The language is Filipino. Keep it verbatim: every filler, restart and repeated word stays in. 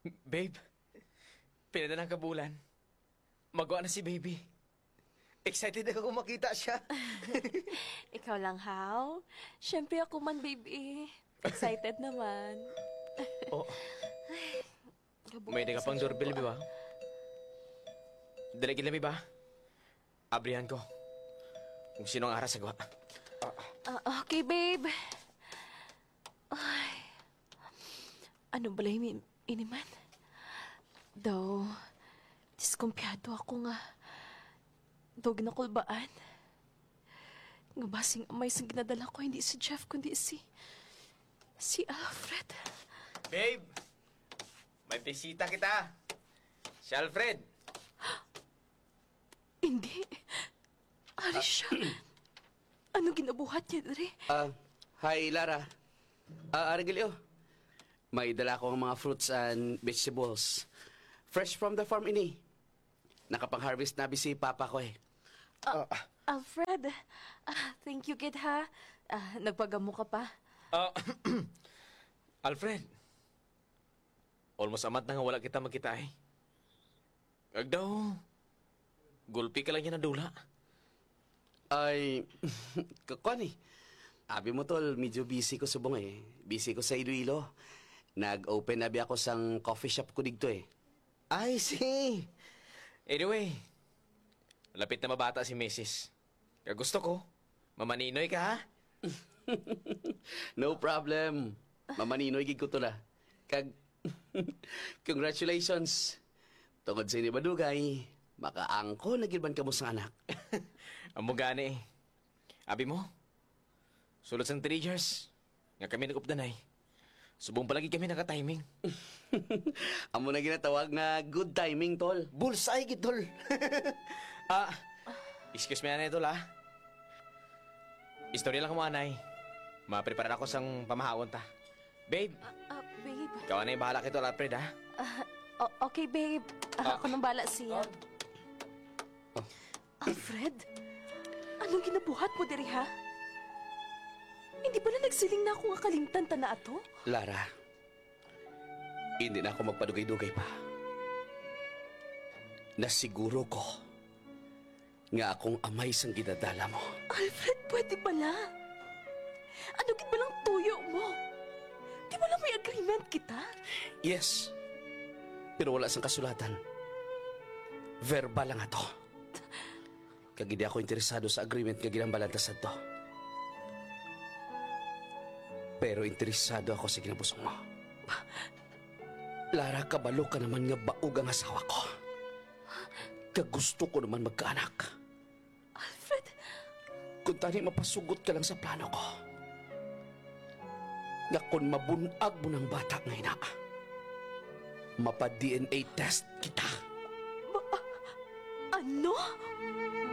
Babe, pinada ng kabulan. Magawa na si baby. Excited ako kung makita siya. Ikaw lang, How? Siyempre ako man, baby. Excited naman. Oh, Kabuhay may ka sa pang doorbell, tiyan ko, ba? Dalagin lami ba? Abrihan ko. Kung sino ang aras sagwa. Ah, okay, babe. Ay. Ano ba yung iniman? Daw, diskumpiyado ako nga. Daw ginakulbaan. Nga basing amay sa ginadala ko, hindi si Jeff, kundi si... si Alfred. Babe! May bisita kita. Si Alfred. Hindi. Ari siya. Ano ginabuhat niya, Dre? Ah, hi, Lara. Ah, Argelio. May dala ko ng mga fruits and vegetables. Fresh from the farm ini. Nakapang-harvest na si Papa ko eh. Alfred, ah, thank you, kid, ha? Ah, nagpagamo ka pa. Ah, Alfred. Almost amat na nga wala kita magkita eh. Ag daw. Gulpi ka lang yan na dula. Ay, kakuan eh. Abi mo tol, medyo busy ko subong eh. Busy ko sa Iloilo. Nag-open abi ako sang coffee shop ko dito eh. I see. Anyway, lapit na mabata si Missus Kaya gusto ko, mamaninoy ka ha? No problem. Mamaninoy gig ko to na. Kag, congratulations. Tungod sa ini badugay, makaangko na gilban ka mo sa anak. Amo gani eh. Abi mo, sulod sang three years. Nga kami nag-updanay. Subong palagi kami naka-timing. Amo na ginatawag nga good timing, tol. Bullseye, gitol. Ah, excuse me, anay, tol, ah. Istorya lang mo, anay. Mapreparar ako sang pamahawon ta. Babe, Ah, babe. ikaw na yung bahala kito, Alfred, ha? Ah, o- okay, babe. Ah, Ah. ako nang bala siya. Alfred? Anong ginabuhat mo, diri, ha? Hindi ba na nagsiling na ako nga kalimtan ta na ato? Lara, hindi na ako magpadugay-dugay pa. Nasiguro ko nga akong amay sang ginadala mo. Alfred, pwede pala. Ano gid ba lang tuyo mo? Di ba lang may agreement kita? Yes, pero wala sang kasulatan. Verbal lang ato. Kag hindi ako interesado sa agreement nga ginambalantasan to. Pero interesado ako sa kinabusong mo. Lara, kabalo ka naman nga baog ang asawa ko. Kagusto ko naman magkaanak. Alfred, Kung tani mapasugot ka lang sa plano ko. Nga kung mabunag mo ng bata ngayon na, mapa-D N A test kita.